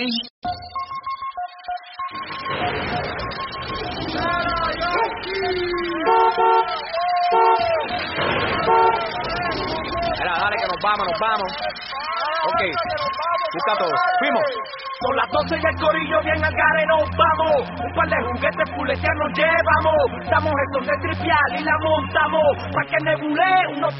Mira, dale que nos vamos. Ok, busca todo. Fuimos. Con las 12 y el corillo bien al gare nos vamos. Un par de juguetes puletear nos llevamos. Damos estos de tripial y la montamos. Pa' que nebule unos